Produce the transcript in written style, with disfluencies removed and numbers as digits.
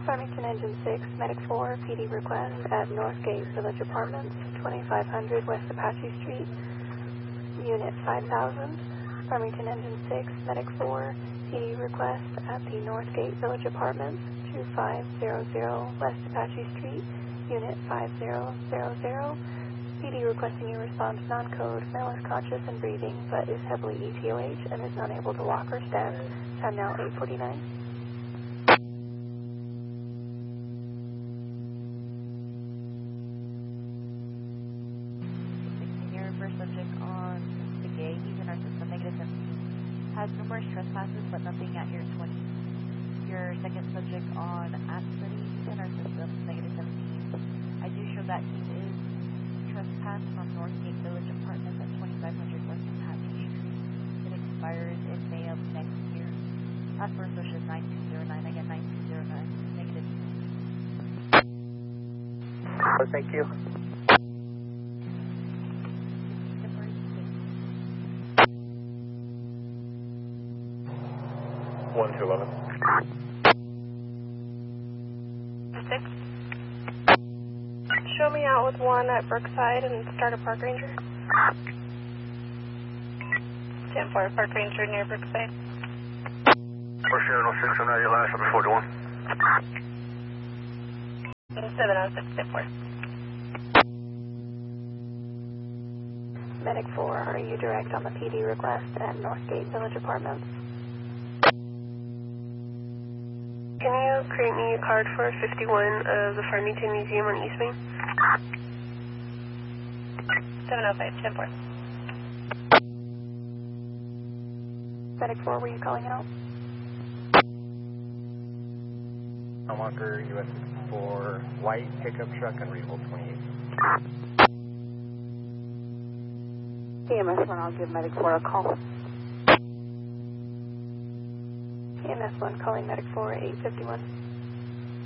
Farmington Engine 6, Medic 4, PD request at Northgate Village Apartments, 2500 West Apache Street, Unit 5000. Farmington Engine 6, Medic 4, PD request at the Northgate Village Apartments, 2500 West Apache Street, Unit 5000. PD requesting you respond to non-code, male is conscious and breathing, but is heavily ETOH and is unable to walk or stand. Time now 8:49. First subject on the gate, he's in our system, -17. Has numerous trespasses, but nothing at your 20. Your second subject on Aspen, he's in our system, -17. I do show that he is trespassed from Northgate Village Apartments at 2500 West Apache Street. It expires in May of next year. Last four social is 9209, again 9209, -2. Thank you. One to 11. 6. Show me out with 1 at Brookside and start a Park Ranger. 10-4, Park Ranger near Brookside. First Sierra 06, I'm at your last, I'm 41. 706, 10-4. Medic 4, are you direct on the PD request at Northgate Village Apartments? Can you create me a card for 51 of the Farmington Museum on East Main? 705, 10-4. Medic 4, were you calling out? Walker, US 64, white pickup truck, unreadable 28. EMS 1, I'll give Medic 4 a call. EMS 1 calling Medic 4 at 851.